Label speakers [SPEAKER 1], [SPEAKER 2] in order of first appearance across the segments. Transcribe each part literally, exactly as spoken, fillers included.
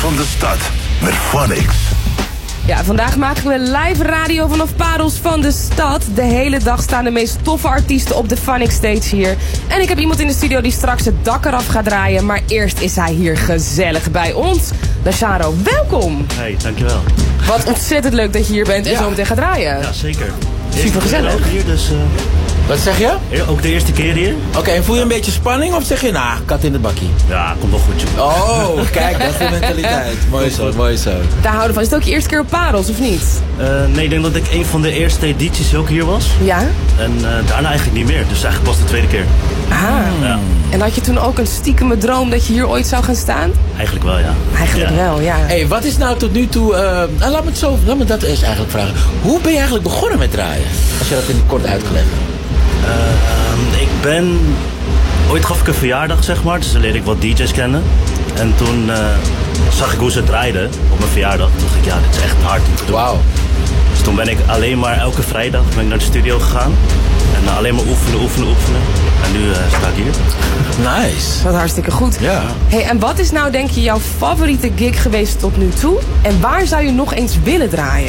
[SPEAKER 1] van de stad met Phonics.
[SPEAKER 2] Ja, vandaag maken we live radio vanaf Parels van de stad. De hele dag staan de meest toffe artiesten op de Phonics Stage hier. En ik heb iemand in de studio die straks het dak eraf gaat draaien. Maar eerst is hij hier gezellig bij ons. Lasharo, welkom.
[SPEAKER 3] Hey, dankjewel.
[SPEAKER 2] Wat ontzettend leuk dat je hier bent en
[SPEAKER 3] ja.
[SPEAKER 2] zo meteen gaat draaien.
[SPEAKER 3] Ja, zeker.
[SPEAKER 2] Super gezellig.
[SPEAKER 3] Hier dus, uh...
[SPEAKER 4] Wat zeg je?
[SPEAKER 3] Ook de eerste keer hier.
[SPEAKER 4] Oké, okay, en voel je een beetje spanning of zeg je, nou, kat in het bakkie?
[SPEAKER 3] Ja, komt wel goed, joh.
[SPEAKER 4] Oh, kijk, dat is de mentaliteit. Mooi zo, mooi zo.
[SPEAKER 2] Daar houden we van. Is het ook je eerste keer op Parels, of niet?
[SPEAKER 3] Uh, nee, ik denk dat ik een van de eerste edities ook hier was.
[SPEAKER 2] Ja?
[SPEAKER 3] En uh, daarna eigenlijk niet meer, dus eigenlijk pas de tweede keer.
[SPEAKER 2] Ah. Ja. En had je toen ook een stiekeme droom dat je hier ooit zou gaan staan?
[SPEAKER 3] Eigenlijk wel, ja.
[SPEAKER 2] Eigenlijk ja. wel, ja.
[SPEAKER 4] Hey, wat is nou tot nu toe, uh, nou, laat me het zo, laat me dat eens eigenlijk vragen. Hoe ben je eigenlijk begonnen met draaien? Als je dat in het kort uitgelegd hebt.
[SPEAKER 3] Uh, ik ben... Ooit gaf ik een verjaardag, zeg maar. Dus dan leerde ik wat D J's kennen. En toen uh, zag ik hoe ze draaiden op mijn verjaardag. Toen dacht ik, ja, dit is echt hard om te doen.
[SPEAKER 4] Wauw.
[SPEAKER 3] Dus toen ben ik alleen maar elke vrijdag ben ik naar de studio gegaan. En uh, alleen maar oefenen, oefenen, oefenen. En nu uh, sta ik hier.
[SPEAKER 4] Nice.
[SPEAKER 2] Wat hartstikke goed.
[SPEAKER 4] Ja.
[SPEAKER 2] Hey, en wat is nou, denk je, jouw favoriete gig geweest tot nu toe? En waar zou je nog eens willen draaien?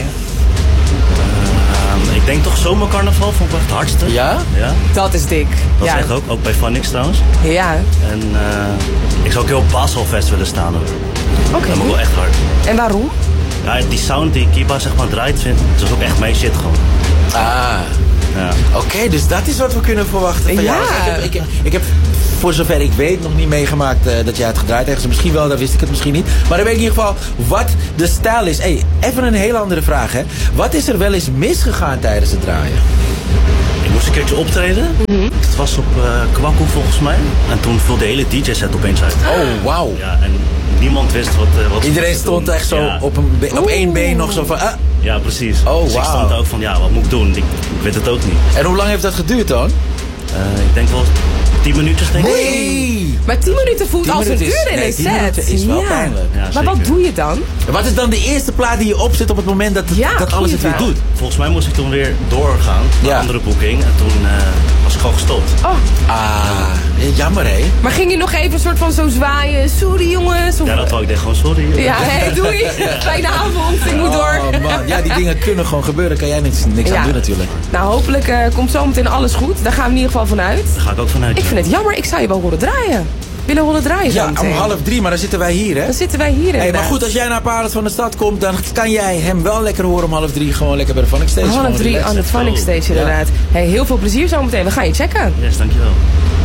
[SPEAKER 3] Ik denk toch Zomercarnaval, vond ik echt het hardste.
[SPEAKER 4] Ja?
[SPEAKER 3] Ja.
[SPEAKER 2] Dat is dik.
[SPEAKER 3] Dat
[SPEAKER 2] ja.
[SPEAKER 3] is echt ook, ook bij Phonics trouwens.
[SPEAKER 2] Ja.
[SPEAKER 3] En uh, ik zou ook heel op Baselfest willen staan ook.
[SPEAKER 2] Oké. Okay.
[SPEAKER 3] Dat moet wel echt hard.
[SPEAKER 2] En waarom?
[SPEAKER 3] Ja, die sound die Kiba zeg maar draait, vind, dat is ook echt mijn shit gewoon.
[SPEAKER 4] Ah.
[SPEAKER 3] Ja.
[SPEAKER 4] Oké, okay, dus dat is wat we kunnen verwachten van
[SPEAKER 2] ja.
[SPEAKER 4] jou. Ik heb, ik, heb, ik heb voor zover ik weet nog niet meegemaakt uh, dat jij het gedraaid hebt. Misschien wel, dat wist ik het misschien niet. Maar dan weet ik in ieder geval wat de stijl is. Hey, even een hele andere vraag, hè. Wat is er wel eens misgegaan tijdens het draaien?
[SPEAKER 3] Ik moest een keertje optreden. Mm-hmm. Het was op uh, Kwakkoe volgens mij. En toen viel de hele D J-set opeens uit.
[SPEAKER 4] Oh, wauw.
[SPEAKER 3] Ja, en niemand wist wat... Uh, wat
[SPEAKER 4] Iedereen stond echt zo ja. op, een be- op één been nog zo van... Ah.
[SPEAKER 3] Ja, precies.
[SPEAKER 4] Oh,
[SPEAKER 3] dus
[SPEAKER 4] wow.
[SPEAKER 3] ik stond ook van, ja, wat moet ik doen? Ik, ik weet het ook niet.
[SPEAKER 4] En hoe lang heeft dat geduurd dan?
[SPEAKER 3] Uh, ik denk wel tien minuutjes, denk ik.
[SPEAKER 4] Nee!
[SPEAKER 2] Maar tien minuten voelt als een uur in een set.
[SPEAKER 4] tien minuten is wel ja. pijnlijk.
[SPEAKER 3] Ja,
[SPEAKER 2] maar wat doe je dan?
[SPEAKER 4] Wat is dan de eerste plaat die je opzet op het moment dat, het,
[SPEAKER 2] ja,
[SPEAKER 4] dat alles het weer doet?
[SPEAKER 3] Volgens mij moest ik toen weer doorgaan naar
[SPEAKER 4] ja.
[SPEAKER 3] een andere boeking. En toen uh, was ik gewoon gestopt.
[SPEAKER 2] Oh.
[SPEAKER 4] Ah, jammer hé.
[SPEAKER 2] Maar ging je nog even een soort van zo zwaaien? Sorry jongens. Of...
[SPEAKER 3] Ja, dat wou ik. Deed gewoon sorry.
[SPEAKER 2] Ja, hé, hey, doei. Ja. Fijne avond. Ik moet door.
[SPEAKER 4] Oh man, ja, die dingen kunnen gewoon gebeuren. Kan jij niks, niks ja. aan doen natuurlijk.
[SPEAKER 2] Nou, hopelijk uh, komt zometeen alles goed. Daar gaan we in ieder geval vanuit.
[SPEAKER 3] Daar ga ik ook vanuit.
[SPEAKER 2] Ik vind het jammer. Ik zou je wel horen draaien. Willen horen draaien
[SPEAKER 4] Ja,
[SPEAKER 2] zometeen.
[SPEAKER 4] om half drie, maar dan zitten wij hier, hè?
[SPEAKER 2] Dan zitten wij hier inderdaad.
[SPEAKER 4] Hey, maar goed, als jij naar Parels van de stad komt, dan kan jij hem wel lekker horen om half drie. Gewoon lekker bij de Phonics Stage.
[SPEAKER 2] Half drie aan de Phonics Stage, inderdaad. Ja. Hey, heel veel plezier zometeen. We gaan je checken.
[SPEAKER 3] Yes, dankjewel.